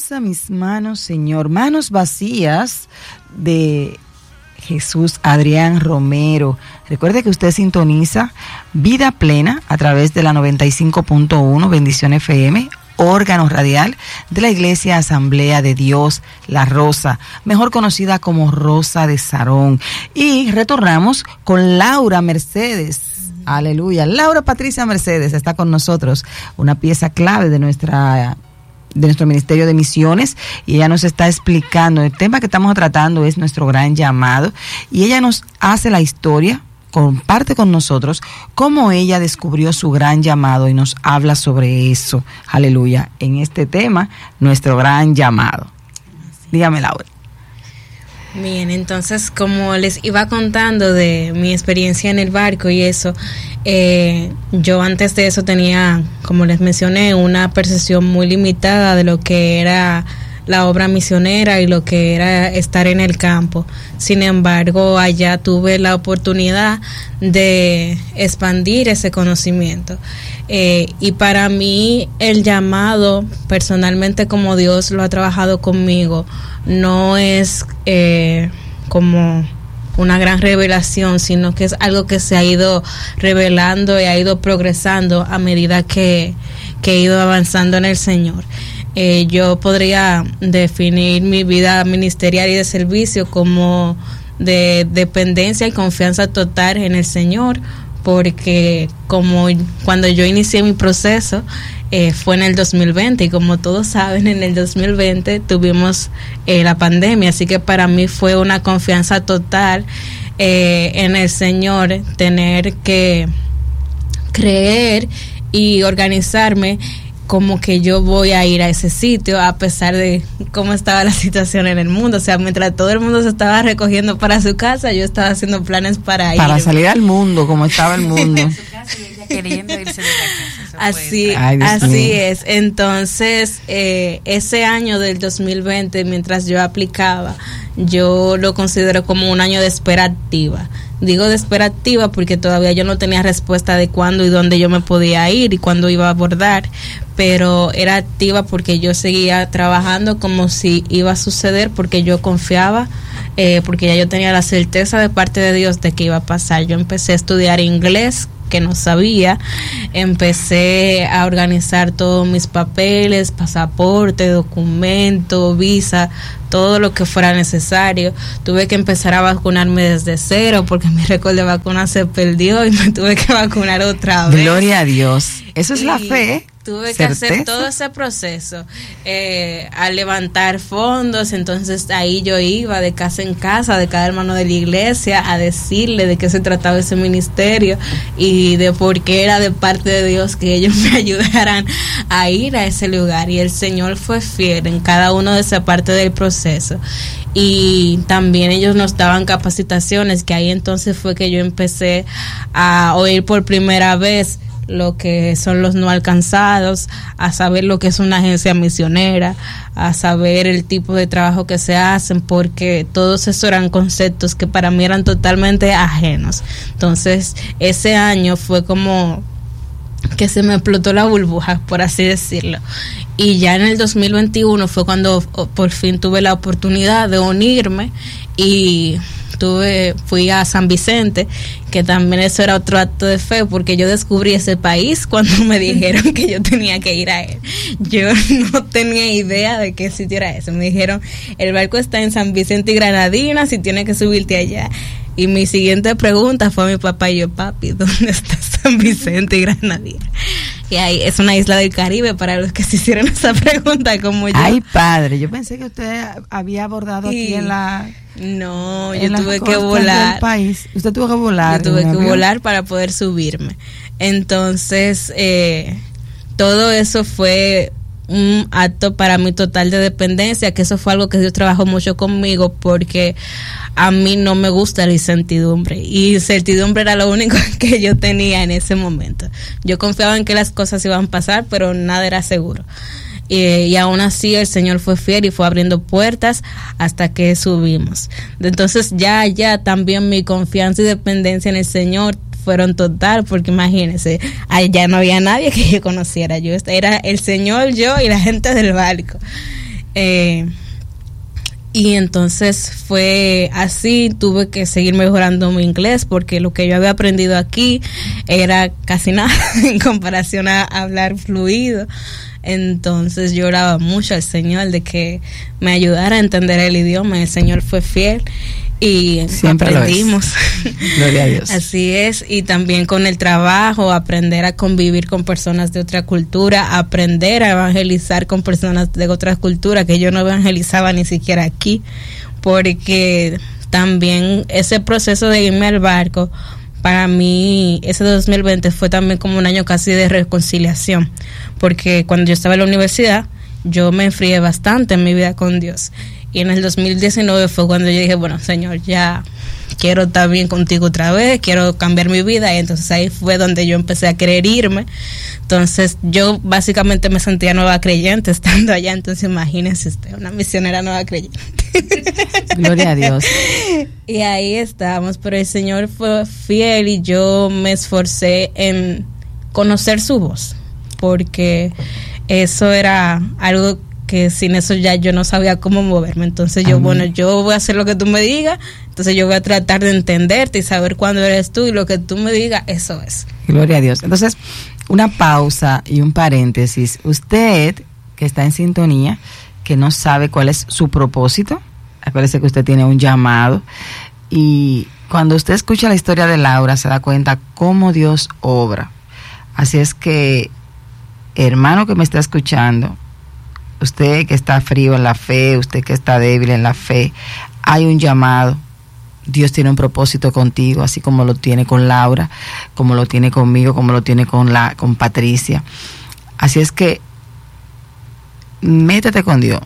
Alza mis manos, Señor, manos vacías, de Jesús Adrián Romero. Recuerde que usted sintoniza Vida Plena a través de la 95.1 Bendición FM, órgano radial de la Iglesia Asamblea de Dios La Rosa, mejor conocida como Rosa de Sarón. Y retornamos con Laura Mercedes. Aleluya. Laura Patricia Mercedes está con nosotros, una pieza clave de nuestro Ministerio de Misiones, y ella nos está explicando, el tema que estamos tratando es nuestro gran llamado, y ella nos hace la historia, comparte con nosotros cómo ella descubrió su gran llamado y nos habla sobre eso, aleluya, en este tema, nuestro gran llamado. Dígame, Laura. Bien, entonces, como les iba contando de mi experiencia en el barco y eso, yo antes de eso tenía, como les mencioné, una percepción muy limitada de lo que era la obra misionera y lo que era estar en el campo. Sin embargo, allá tuve la oportunidad de expandir ese conocimiento. Y para mí el llamado, personalmente, como Dios lo ha trabajado conmigo, no es como una gran revelación, sino que es algo que se ha ido revelando y ha ido progresando a medida que he ido avanzando en el Señor. Yo podría definir mi vida ministerial y de servicio como de dependencia y confianza total en el Señor, porque como cuando yo inicié mi proceso fue en el 2020, y como todos saben, en el 2020 tuvimos la pandemia, así que para mí fue una confianza total en el Señor, tener que creer y organizarme como que yo voy a ir a ese sitio a pesar de cómo estaba la situación en el mundo. O sea, mientras todo el mundo se estaba recogiendo para su casa, yo estaba haciendo planes para ir. Para salir al mundo, como estaba el mundo. Queriendo irse de la casa. Así es. Entonces, ese año del 2020, mientras yo aplicaba, yo lo considero como un año de espera activa. Digo de espera activa porque todavía yo no tenía respuesta de cuándo y dónde yo me podía ir y cuándo iba a abordar, pero era activa porque yo seguía trabajando como si iba a suceder, porque yo confiaba, porque ya yo tenía la certeza de parte de Dios de que iba a pasar. Yo empecé a estudiar inglés, que no sabía, empecé a organizar todos mis papeles, pasaporte, documento, visa, todo lo que fuera necesario. Tuve que empezar a vacunarme desde cero porque mi récord de vacuna se perdió y me tuve que vacunar otra vez. Gloria a Dios. Eso es la fe. Tuve que hacer todo ese proceso, a levantar fondos. Entonces ahí yo iba de casa en casa de cada hermano de la iglesia a decirle de qué se trataba ese ministerio y de por qué era de parte de Dios que ellos me ayudaran a ir a ese lugar. Y el Señor fue fiel en cada uno de esa parte del proceso. Y también ellos nos daban capacitaciones, que ahí entonces fue que yo empecé a oír por primera vez lo que son los no alcanzados, a saber lo que es una agencia misionera, a saber el tipo de trabajo que se hacen, porque todos esos eran conceptos que para mí eran totalmente ajenos. Entonces ese año fue como que se me explotó la burbuja, por así decirlo, y ya en el 2021 fue cuando por fin tuve la oportunidad de unirme y fui a San Vicente, que también eso era otro acto de fe, porque yo descubrí ese país cuando me dijeron que yo tenía que ir a él. Yo no tenía idea de qué sitio era ese. Me dijeron, el barco está en San Vicente y Granadinas y tienes que subirte allá. Y mi siguiente pregunta fue a mi papá y yo, papi, ¿dónde está San Vicente y Granadinas? Y ahí es una isla del Caribe, para los que se hicieron esa pregunta como yo. Ay, padre, yo pensé que usted había abordado aquí en la... No, yo tuve que volar. País. Usted tuvo que volar. Yo tuve que volar para poder subirme. Entonces, todo eso fue un acto para mí total de dependencia, que eso fue algo que Dios trabajó mucho conmigo, porque a mí no me gusta la incertidumbre, y incertidumbre era lo único que yo tenía en ese momento. Yo confiaba en que las cosas iban a pasar, pero nada era seguro. Y aún así el Señor fue fiel y fue abriendo puertas hasta que subimos. Entonces ya también mi confianza y dependencia en el Señor fueron total, porque imagínense, allá no había nadie que yo conociera. Yo era el Señor, yo y la gente del barco. Y entonces fue así, tuve que seguir mejorando mi inglés porque lo que yo había aprendido aquí era casi nada en comparación a hablar fluido. Entonces yo oraba mucho al Señor de que me ayudara a entender el idioma. El Señor fue fiel y siempre aprendimos. Gloria a Dios. Así es, y también con el trabajo, aprender a convivir con personas de otra cultura, aprender a evangelizar con personas de otras culturas, que yo no evangelizaba ni siquiera aquí, porque también ese proceso de irme al barco, para mí ese 2020 fue también como un año casi de reconciliación, porque cuando yo estaba en la universidad, yo me enfrié bastante en mi vida con Dios. Y en el 2019 fue cuando yo dije, bueno, Señor, ya quiero estar bien contigo otra vez, quiero cambiar mi vida. Y entonces ahí fue donde yo empecé a querer irme. Entonces yo básicamente me sentía nueva creyente estando allá. Entonces imagínense usted, una misionera nueva creyente. Gloria a Dios. Y ahí estábamos, pero el Señor fue fiel y yo me esforcé en conocer su voz, porque eso era algo que sin eso ya yo no sabía cómo moverme. Entonces yo, bueno, yo voy a hacer lo que tú me digas, entonces yo voy a tratar de entenderte y saber cuándo eres tú, y lo que tú me digas, eso es. Gloria a Dios. Entonces, una pausa y un paréntesis. Usted que está en sintonía, que no sabe cuál es su propósito, acuérdese que usted tiene un llamado, y cuando usted escucha la historia de Laura se da cuenta cómo Dios obra. Así es que, hermano que me está escuchando, usted que está frío en la fe, usted que está débil en la fe, hay un llamado. Dios tiene un propósito contigo, así como lo tiene con Laura, como lo tiene conmigo, como lo tiene con Patricia. Así es que métete con Dios.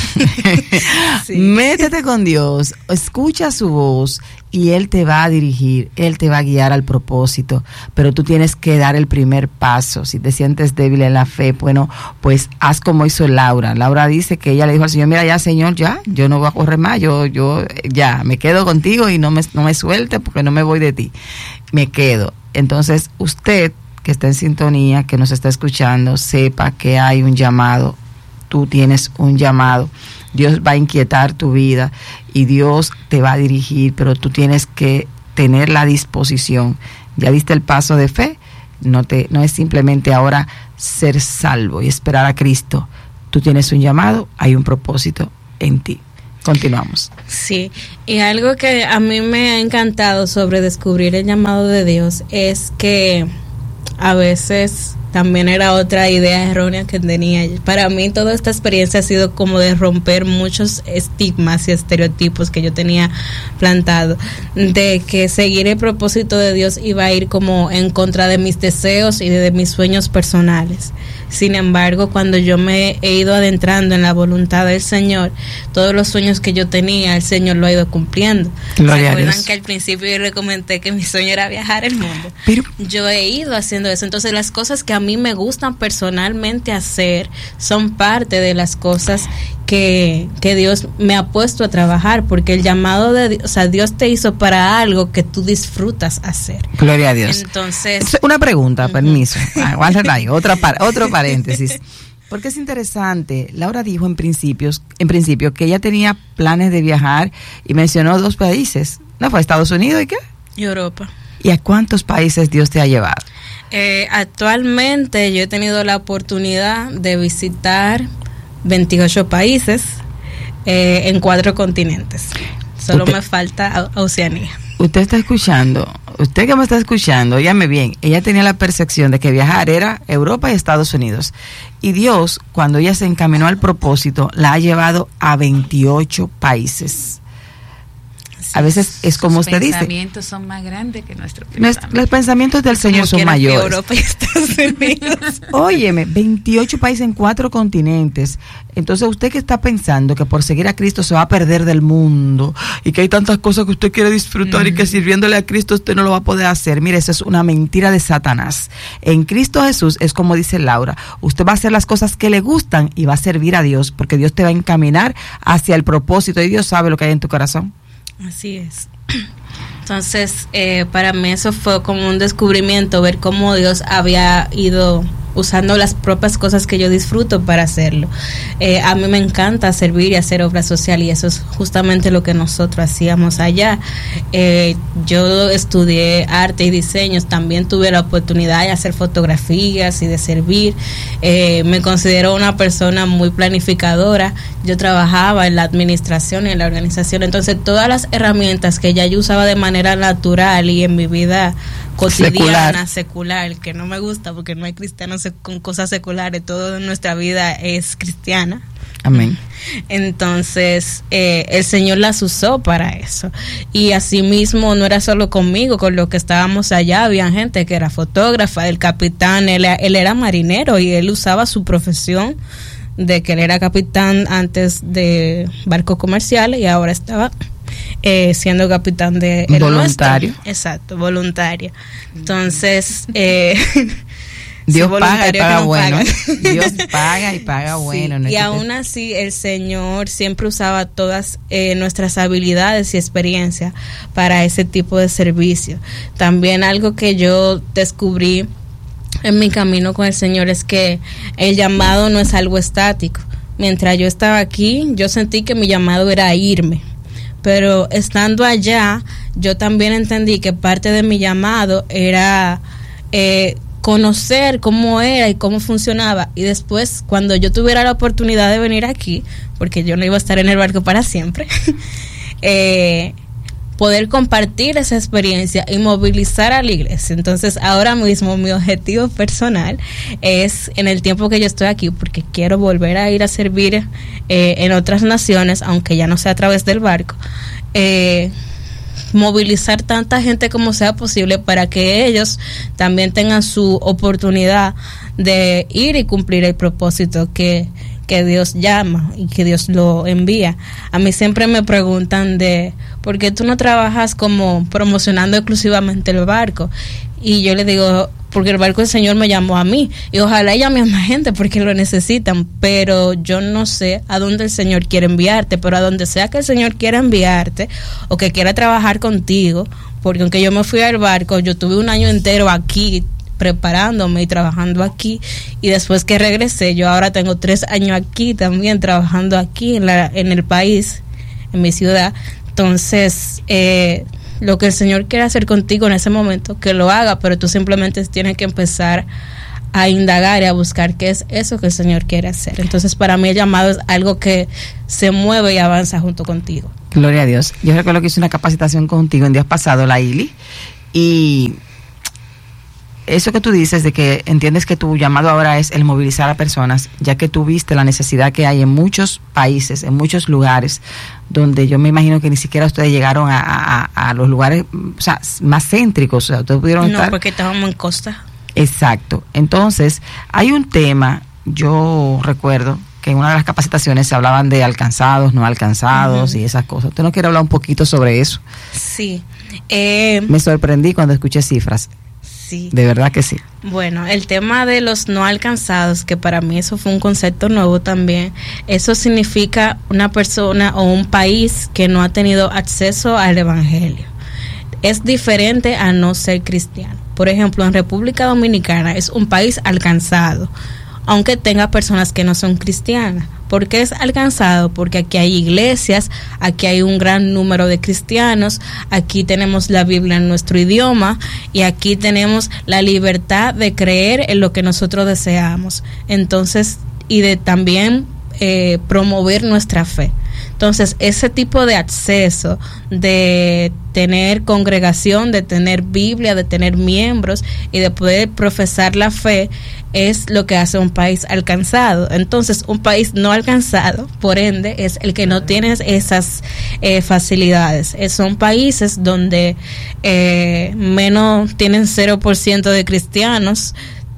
Sí. Métete con Dios, escucha su voz y Él te va a dirigir, Él te va a guiar al propósito, pero tú tienes que dar el primer paso. Si te sientes débil en la fe, bueno, pues haz como hizo Laura. Laura dice que ella le dijo al Señor, mira ya Señor, ya, yo no voy a correr más, yo ya, me quedo contigo y no me suelte porque no me voy de ti, me quedo. Entonces usted que está en sintonía, que nos está escuchando, sepa que hay un llamado. Tú tienes un llamado, Dios va a inquietar tu vida y Dios te va a dirigir, pero tú tienes que tener la disposición. Ya diste el paso de fe, no es simplemente ahora ser salvo y esperar a Cristo. Tú tienes un llamado, hay un propósito en ti. Continuamos. Sí, y algo que a mí me ha encantado sobre descubrir el llamado de Dios es que a veces también era otra idea errónea que tenía. Para mí toda esta experiencia ha sido como de romper muchos estigmas y estereotipos que yo tenía plantado, de que seguir el propósito de Dios iba a ir como en contra de mis deseos y de mis sueños personales. Sin embargo, cuando yo me he ido adentrando en la voluntad del Señor, todos los sueños que yo tenía, el Señor lo ha ido cumpliendo. Gloria ¿Se acuerdan a Dios? Que al principio yo le comenté que mi sueño era viajar el mundo? Pero yo he ido haciendo eso. Entonces las cosas que a mí me gustan personalmente hacer son parte de las cosas que Dios me ha puesto a trabajar, porque el llamado de Dios, o sea, Dios te hizo para algo que tú disfrutas hacer. Gloria a Dios. Entonces, una pregunta, permiso. Aguántala ahí, otro paréntesis. Porque es interesante. Laura dijo en principio que ella tenía planes de viajar y mencionó 2 países. ¿No fue Estados Unidos y qué? Europa. ¿Y a cuántos países Dios te ha llevado? Actualmente yo he tenido la oportunidad de visitar 28 países en 4 continentes. Solo me falta Oceanía. Usted está escuchando, usted que me está escuchando, óyame bien, ella tenía la percepción de que viajar era Europa y Estados Unidos. Y Dios, cuando ella se encaminó al propósito, la ha llevado a 28 países. Sí, a veces es como usted dice. Los pensamientos son más grandes que nuestros pensamientos. Los pensamientos del Señor son mayores. Europa y Estados Unidos. Óyeme, 28 países en 4 continentes. Entonces usted que está pensando que por seguir a Cristo se va a perder del mundo y que hay tantas cosas que usted quiere disfrutar y que sirviéndole a Cristo usted no lo va a poder hacer. Mire, eso es una mentira de Satanás. En Cristo Jesús es como dice Laura, usted va a hacer las cosas que le gustan y va a servir a Dios, porque Dios te va a encaminar hacia el propósito y Dios sabe lo que hay en tu corazón. Así es. Entonces, para mí eso fue como un descubrimiento, ver cómo Dios había ido usando las propias cosas que yo disfruto para hacerlo. A mí me encanta servir y hacer obra social, y eso es justamente lo que nosotros hacíamos allá. Yo estudié arte y diseños, también tuve la oportunidad de hacer fotografías y de servir. Me considero una persona muy planificadora. Yo trabajaba en la administración y en la organización, entonces todas las herramientas que ya yo usaba de manera natural y en mi vida cotidiana, secular, que no me gusta porque no hay cristianos con cosas seculares, todo en nuestra vida es cristiana. Amén. Entonces el Señor las usó para eso, y asimismo no era solo conmigo, con los que estábamos allá había gente que era fotógrafa. El capitán, él era marinero y él usaba su profesión de que él era capitán antes de barcos comerciales y ahora estaba siendo capitán de el voluntario. Nuestro. Exacto, voluntario. Entonces Dios paga y paga bueno. Dios paga y paga bueno. Y aún así el Señor siempre usaba todas nuestras habilidades y experiencias para ese tipo de servicio. También algo que yo descubrí en mi camino con el Señor es que el llamado no es algo estático. Mientras yo estaba aquí, yo sentí que mi llamado era irme. Pero estando allá, yo también entendí que parte de mi llamado era conocer cómo era y cómo funcionaba. Y después, cuando yo tuviera la oportunidad de venir aquí, porque yo no iba a estar en el barco para siempre, poder compartir esa experiencia y movilizar a la iglesia. Entonces, ahora mismo mi objetivo personal es, en el tiempo que yo estoy aquí, porque quiero volver a ir a servir en otras naciones, aunque ya no sea a través del barco, movilizar tanta gente como sea posible para que ellos también tengan su oportunidad de ir y cumplir el propósito que Dios llama y que Dios lo envía. A mí siempre me preguntan de ¿por qué tú no trabajas como promocionando exclusivamente el barco? Y yo le digo, porque el barco del Señor me llamó a mí, y ojalá llame a más gente porque lo necesitan, pero yo no sé a dónde el Señor quiere enviarte, pero a donde sea que el Señor quiera enviarte o que quiera trabajar contigo, porque aunque yo me fui al barco, yo tuve un año entero aquí preparándome y trabajando aquí, y después que regresé, yo ahora tengo 3 años aquí también trabajando aquí en el país, en mi ciudad. Entonces lo que el Señor quiere hacer contigo en ese momento, que lo haga, pero tú simplemente tienes que empezar a indagar y a buscar qué es eso que el Señor quiere hacer. Entonces para mí el llamado es algo que se mueve y avanza junto contigo. Gloria a Dios. Yo recuerdo que hice una capacitación contigo en días pasados, la ILI, y eso que tú dices de que entiendes que tu llamado ahora es el movilizar a personas, ya que tú viste la necesidad que hay en muchos países, en muchos lugares, donde yo me imagino que ni siquiera ustedes llegaron a los lugares, o sea, más céntricos, o sea, ustedes pudieron estar. No, porque estábamos en costa. Exacto. Entonces, hay un tema, yo recuerdo que en una de las capacitaciones se hablaban de alcanzados, no alcanzados, y esas cosas. ¿Usted no quiere hablar un poquito sobre eso? Sí. Me sorprendí cuando escuché cifras. Sí. De verdad que sí. Bueno, el tema de los no alcanzados, que para mí eso fue un concepto nuevo también, eso significa una persona o un país que no ha tenido acceso al evangelio. Es diferente a no ser cristiano. Por ejemplo, en República Dominicana es un país alcanzado, aunque tenga personas que no son cristianas. ¿Por qué es alcanzado? Porque aquí hay iglesias, aquí hay un gran número de cristianos, aquí tenemos la Biblia en nuestro idioma y aquí tenemos la libertad de creer en lo que nosotros deseamos. Entonces, y de también promover nuestra fe. Entonces, ese tipo de acceso, de tener congregación, de tener Biblia, de tener miembros y de poder profesar la fe, es lo que hace un país alcanzado. Entonces, un país no alcanzado, por ende, es el que no tiene esas facilidades. Son países donde menos tienen 0% de cristianos,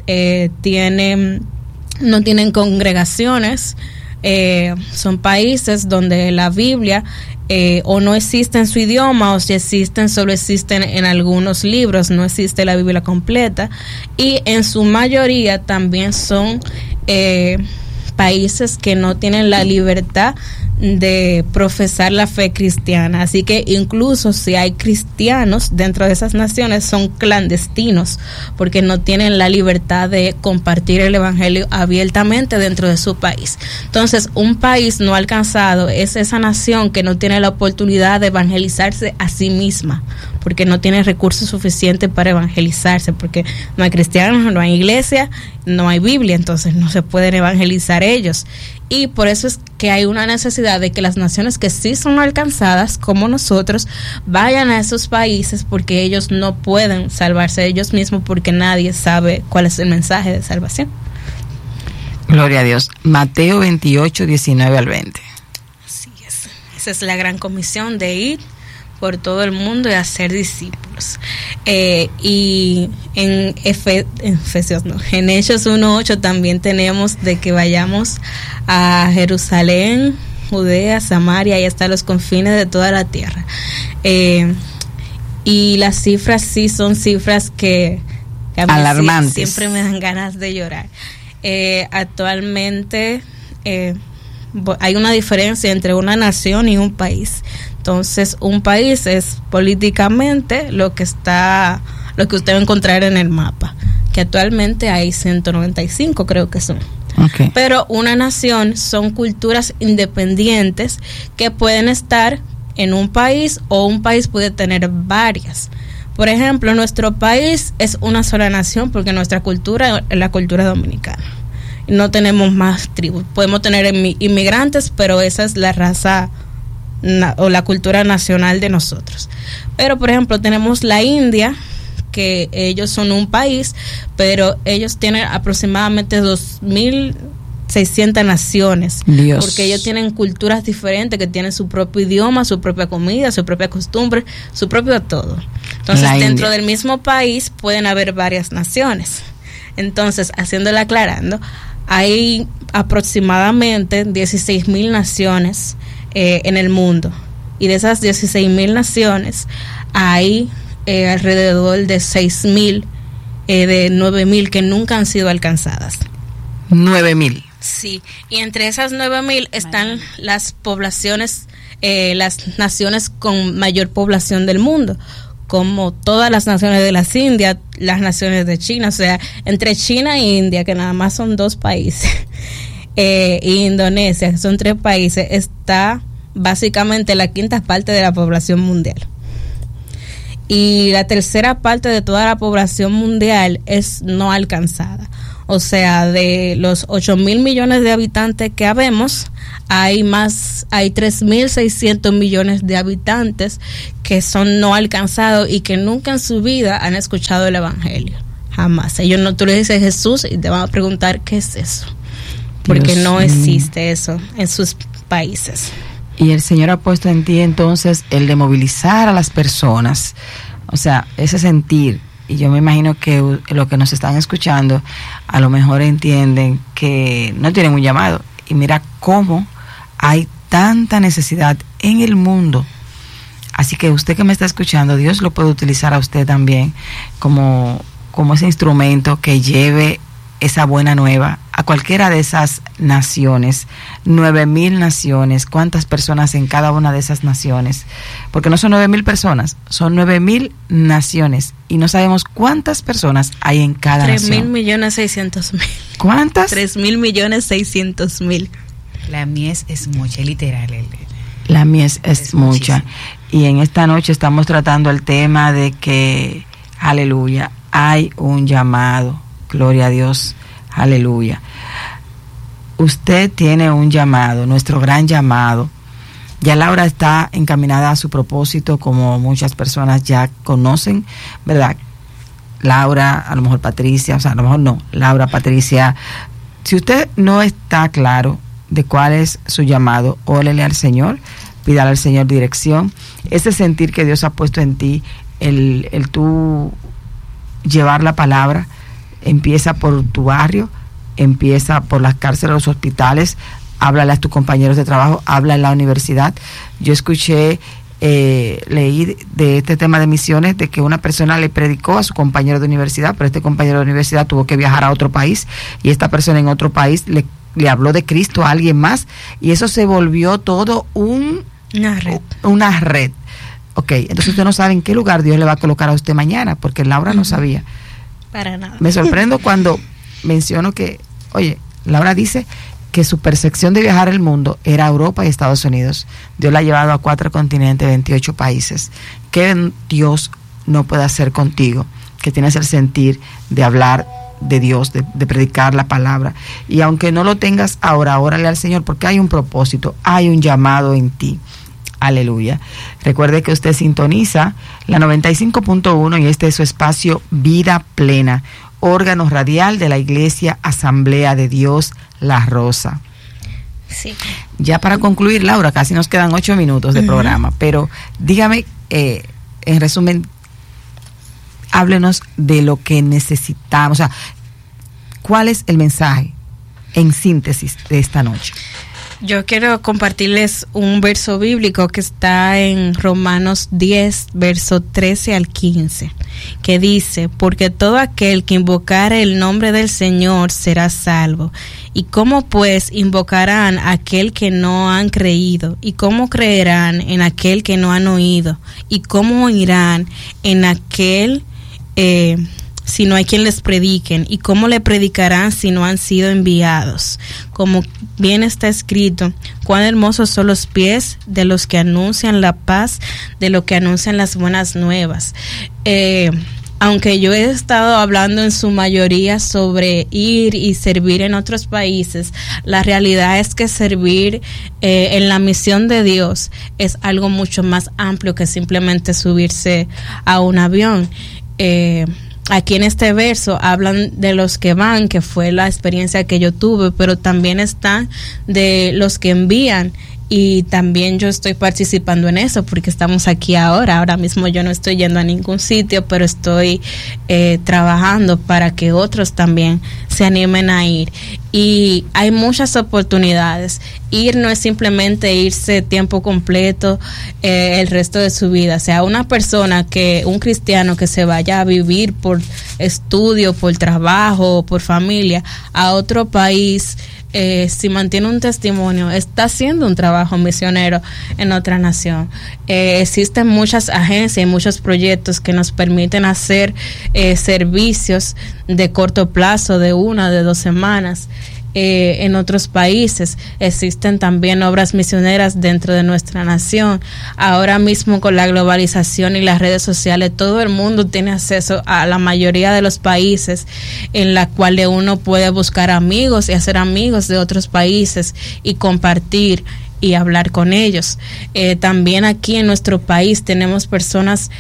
no tienen congregaciones. Son países donde la Biblia o no existe en su idioma, o si existen, solo existen en algunos libros, no existe la Biblia completa, y en su mayoría también son países que no tienen la libertad de profesar la fe cristiana. Así que incluso si hay cristianos dentro de esas naciones, son clandestinos porque no tienen la libertad de compartir el evangelio abiertamente dentro de su país. Entonces, un país no alcanzado es esa nación que no tiene la oportunidad de evangelizarse a sí misma, porque no tiene recursos suficientes para evangelizarse, porque no hay cristianos, no hay iglesia, no hay Biblia, entonces no se pueden evangelizar ellos. Y por eso es que hay una necesidad de que las naciones que sí son alcanzadas, como nosotros, vayan a esos países, porque ellos no pueden salvarse ellos mismos, porque nadie sabe cuál es el mensaje de salvación. Gloria a Dios. Mateo 28, 19 al 20. Así es. Esa es la gran comisión de ir por todo el mundo y hacer discípulos. Y en Efesios, no, en Hechos 1:8 también tenemos de que vayamos a Jerusalén, Judea, Samaria y hasta los confines de toda la tierra. Y las cifras sí son cifras que a mí alarmantes. Siempre me dan ganas de llorar. Actualmente hay una diferencia entre una nación y un país. Entonces, un país es políticamente lo que usted va a encontrar en el mapa, que actualmente hay 195, creo que son. Okay. Pero una nación son culturas independientes que pueden estar en un país, o un país puede tener varias. Por ejemplo, nuestro país es una sola nación porque nuestra cultura es la cultura dominicana. No tenemos más tribus. Podemos tener inmigrantes, pero esa es la raza o la cultura nacional de nosotros. Pero por ejemplo tenemos la India, que ellos son un país, pero ellos tienen aproximadamente 2.600 naciones. Dios. Porque ellos tienen culturas diferentes, que tienen su propio idioma, su propia comida, su propia costumbre, su propio todo. Entonces dentro del mismo país pueden haber varias naciones. Entonces, haciéndole aclarando, hay aproximadamente 16.000 naciones en el mundo, y de esas 16.000 naciones hay alrededor de 6.000 de 9.000 que nunca han sido alcanzadas. 9.000. Sí, y entre esas 9.000 están las poblaciones, las naciones con mayor población del mundo, como todas las naciones de las Indias, las naciones de China. O sea, entre China e India, que nada más son 2 países, y Indonesia, que son 3 países, está básicamente la quinta parte de la población mundial. Y la tercera parte de toda la población mundial es no alcanzada. O sea, de los 8.000 millones de habitantes que habemos, hay 3.600 millones de habitantes que son no alcanzados y que nunca en su vida han escuchado el evangelio. Jamás. Ellos no, tú le dices Jesús y te van a preguntar qué es eso, porque Dios no mío. existe eso en sus países. Y el Señor ha puesto en ti entonces el de movilizar a las personas, o sea, ese sentir. Y yo me imagino que los que nos están escuchando a lo mejor entienden que no tienen un llamado. Y mira cómo hay tanta necesidad en el mundo. Así que usted que me está escuchando, Dios lo puede utilizar a usted también como ese instrumento que lleve esa buena nueva a cualquiera de esas naciones. 9.000 naciones. ¿Cuántas personas en cada una de esas naciones? Porque no son 9.000 personas, son 9.000 naciones. Y no sabemos cuántas personas hay en cada nación. 3.600.000. ¿Cuántas? 3.600.000. La mies es mucha, literal. La mies es mucha. Muchísimo. Y en esta noche estamos tratando el tema de que, aleluya, hay un llamado. Gloria a Dios, aleluya. Usted tiene un llamado, nuestro gran llamado. Ya Laura está encaminada a su propósito, como muchas personas ya conocen, ¿verdad? Laura, a lo mejor Patricia, o sea, a lo mejor no, Laura, Patricia. Si usted no está claro de cuál es su llamado, órele al Señor, pídale al Señor dirección. Ese sentir que Dios ha puesto en ti, el tú llevar la palabra, empieza por tu barrio, empieza por las cárceles, los hospitales, háblale a tus compañeros de trabajo, habla en la universidad. Yo escuché, leí de este tema de misiones, de que una persona le predicó a su compañero de universidad, pero este compañero de universidad tuvo que viajar a otro país, y esta persona en otro país le le habló de Cristo a alguien más, y eso se volvió todo una red. Ok, entonces usted no sabe en qué lugar Dios le va a colocar a usted mañana, porque Laura no sabía. Para nada. Me sorprendo cuando menciono que, oye, Laura dice que su percepción de viajar el mundo era Europa y Estados Unidos. Dios la ha llevado a 4 continentes, 28 países. ¿Qué Dios no puede hacer contigo? Que tienes el sentir de hablar de Dios, de predicar la palabra. Y aunque no lo tengas ahora, órale al Señor, porque hay un propósito, hay un llamado en ti. Aleluya. Recuerde que usted sintoniza la 95.1 y este es su espacio Vida Plena, órgano radial de la Iglesia Asamblea de Dios La Rosa. Sí. Ya para concluir, Laura, casi nos quedan 8 minutos de programa, pero dígame, en resumen, háblenos de lo que necesitamos, o sea, ¿cuál es el mensaje en síntesis de esta noche? Yo quiero compartirles un verso bíblico que está en Romanos 10, verso 13 al 15, que dice: porque todo aquel que invocare el nombre del Señor será salvo. ¿Y cómo pues invocarán a aquel que no han creído? ¿Y cómo creerán en aquel que no han oído? ¿Y cómo oirán en aquel si no hay quien les prediquen? ¿Y cómo le predicarán si no han sido enviados? Como bien está escrito: cuán hermosos son los pies de los que anuncian la paz, de los que anuncian las buenas nuevas. Aunque yo he estado hablando en su mayoría sobre ir y servir en otros países, la realidad es que servir en la misión de Dios es algo mucho más amplio que simplemente subirse a un avión. Aquí en este verso hablan de los que van, que fue la experiencia que yo tuve, pero también están de los que envían, y también yo estoy participando en eso porque estamos aquí ahora mismo. Yo no estoy yendo a ningún sitio, pero estoy trabajando para que otros también se animen a ir. Y hay muchas oportunidades. Ir no es simplemente irse tiempo completo el resto de su vida. O sea, un cristiano que se vaya a vivir por estudio, por trabajo, por familia a otro país, si mantiene un testimonio, está haciendo un trabajo misionero en otra nación. Existen muchas agencias y muchos proyectos que nos permiten hacer servicios de corto plazo, de 1 de 2 semanas. En otros países existen también obras misioneras dentro de nuestra nación. Ahora mismo, con la globalización y las redes sociales, todo el mundo tiene acceso a la mayoría de los países, en la cual uno puede buscar amigos y hacer amigos de otros países y compartir y hablar con ellos. También aquí en nuestro país tenemos personas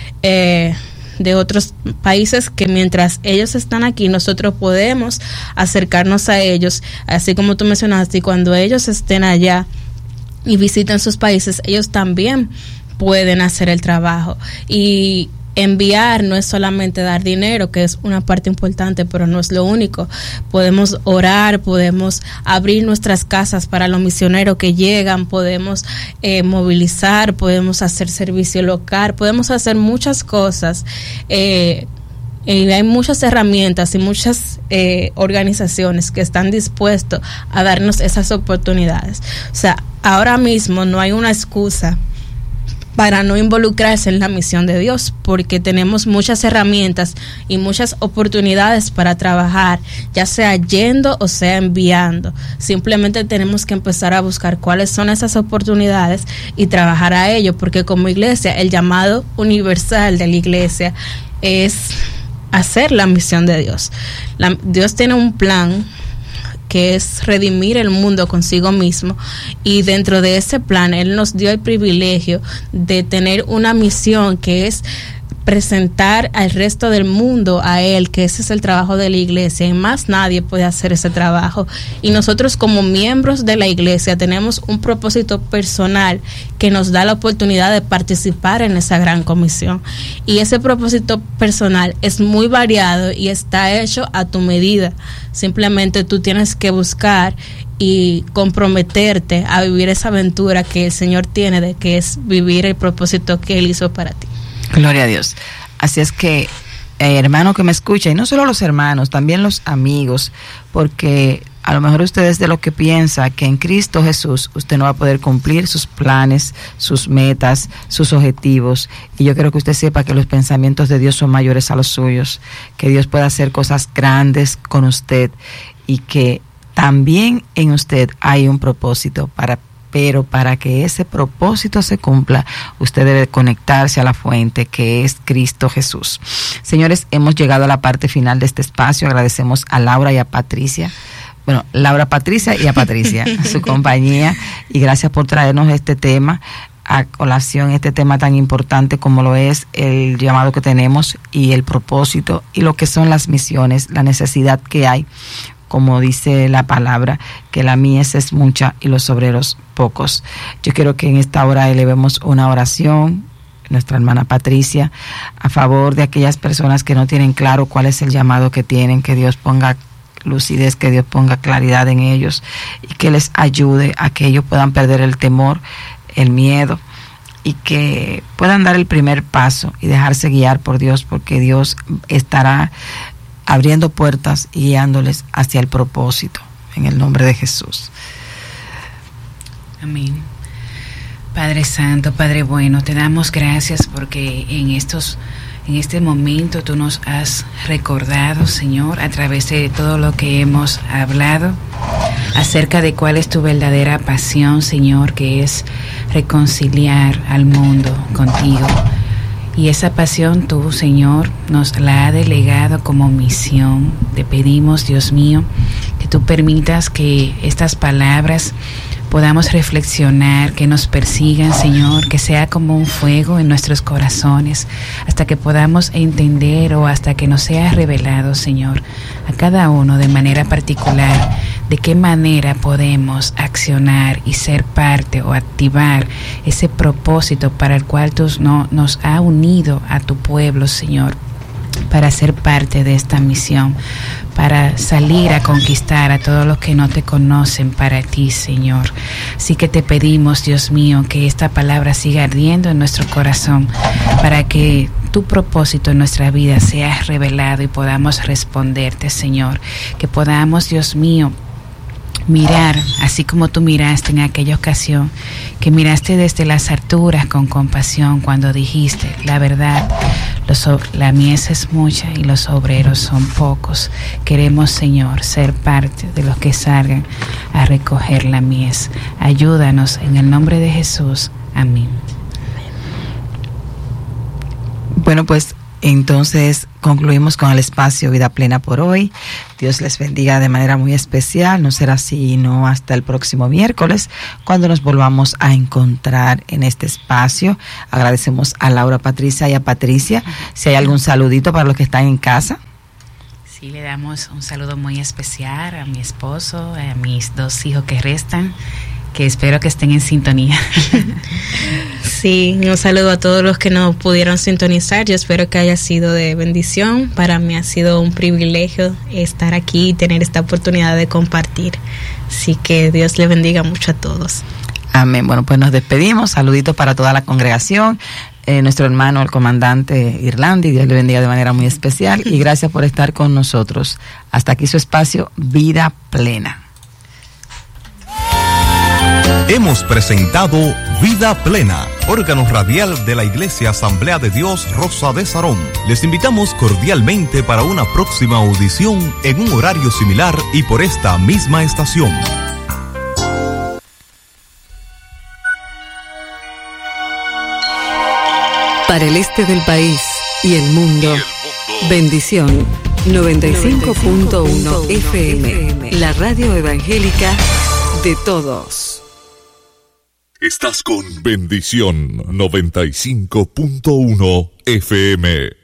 de otros países que mientras ellos están aquí, nosotros podemos acercarnos a ellos, así como tú mencionaste, y cuando ellos estén allá y visiten sus países, ellos también pueden hacer el trabajo. Y enviar no es solamente dar dinero, que es una parte importante, pero no es lo único. Podemos orar, podemos abrir nuestras casas para los misioneros que llegan, podemos movilizar, podemos hacer servicio local, podemos hacer muchas cosas. Y hay muchas herramientas y muchas organizaciones que están dispuestos a darnos esas oportunidades. O sea, ahora mismo no hay una excusa para no involucrarse en la misión de Dios, porque tenemos muchas herramientas y muchas oportunidades para trabajar, ya sea yendo o sea enviando. Simplemente tenemos que empezar a buscar cuáles son esas oportunidades y trabajar a ello, porque como iglesia, el llamado universal de la iglesia es hacer la misión de Dios. Dios tiene un plan que es redimir el mundo consigo mismo, y dentro de ese plan Él nos dio el privilegio de tener una misión que es presentar al resto del mundo a Él, que ese es el trabajo de la iglesia, y más nadie puede hacer ese trabajo. Y nosotros, como miembros de la iglesia, tenemos un propósito personal que nos da la oportunidad de participar en esa gran comisión, y ese propósito personal es muy variado y está hecho a tu medida. Simplemente tú tienes que buscar y comprometerte a vivir esa aventura que el Señor tiene, de que es vivir el propósito que Él hizo para ti. Gloria a Dios. Así es que, hermano que me escucha, y no solo los hermanos, también los amigos, porque A lo mejor usted es de lo que piensa que en Cristo Jesús usted no va a poder cumplir sus planes, sus metas, sus objetivos. Y yo quiero que usted sepa que los pensamientos de Dios son mayores a los suyos, que Dios puede hacer cosas grandes con usted y que también en usted hay un propósito, pero para que ese propósito se cumpla, usted debe conectarse a la fuente que es Cristo Jesús. Señores, hemos llegado a la parte final de este espacio. Agradecemos a Laura y a Patricia. Bueno, Laura, Patricia y a Patricia, su compañía, y gracias por traernos este tema a colación, este tema tan importante como lo es el llamado que tenemos y el propósito y lo que son las misiones, la necesidad que hay, como dice la palabra, que la mies es mucha y los obreros pocos. Yo quiero que en esta hora elevemos una oración, nuestra hermana Patricia, a favor de aquellas personas que no tienen claro cuál es el llamado que tienen, que Dios ponga lucidez, que Dios ponga claridad en ellos y que les ayude a que ellos puedan perder el temor, el miedo y que puedan dar el primer paso y dejarse guiar por Dios, porque Dios estará abriendo puertas y guiándoles hacia el propósito, en el nombre de Jesús. Amén. Padre Santo, Padre bueno, te damos gracias porque en este momento tú nos has recordado, Señor, a través de todo lo que hemos hablado, acerca de cuál es tu verdadera pasión, Señor, que es reconciliar al mundo contigo. Y esa pasión tú, Señor, nos la ha delegado como misión. Te pedimos, Dios mío, que tú permitas que estas palabras podamos reflexionar, que nos persigan, Señor, que sea como un fuego en nuestros corazones, hasta que podamos entender o hasta que nos sea revelado, Señor, a cada uno de manera particular, de qué manera podemos accionar y ser parte o activar ese propósito para el cual tú nos has unido a tu pueblo, Señor, para ser parte de esta misión, para salir a conquistar a todos los que no te conocen para ti, Señor. Así que te pedimos, Dios mío, que esta palabra siga ardiendo en nuestro corazón para que tu propósito en nuestra vida sea revelado y podamos responderte, Señor. Que podamos, Dios mío, mirar, así como tú miraste en aquella ocasión, que miraste desde las alturas con compasión cuando dijiste, la verdad, la mies es mucha y los obreros son pocos. Queremos, Señor, ser parte de los que salgan a recoger la mies. Ayúdanos en el nombre de Jesús. Amén. Bueno, pues entonces concluimos con el espacio Vida Plena por hoy. Dios les bendiga de manera muy especial. No será así, no hasta el próximo miércoles, cuando nos volvamos a encontrar en este espacio. Agradecemos a Laura, Patricia y a Patricia. Si hay algún saludito para los que están en casa. Sí, le damos un saludo muy especial a mi esposo, a mis 2 hijos que restan, que espero que estén en sintonía. Sí, un saludo a todos los que no pudieron sintonizar. Yo espero que haya sido de bendición. Para mí ha sido un privilegio estar aquí y tener esta oportunidad de compartir. Así que Dios le bendiga mucho a todos. Amén. Bueno, pues nos despedimos. Saluditos para toda la congregación. Nuestro hermano, el comandante Irlandi, Dios le bendiga de manera muy especial. Y gracias por estar con nosotros. Hasta aquí su espacio Vida Plena. Hemos presentado Vida Plena, órgano radial de la Iglesia Asamblea de Dios Rosa de Sarón. Les invitamos cordialmente para una próxima audición en un horario similar y por esta misma estación. Para el este del país y el mundo, bendición 95.1 FM, la radio evangélica de todos. Estás con Bendición 95.1 FM.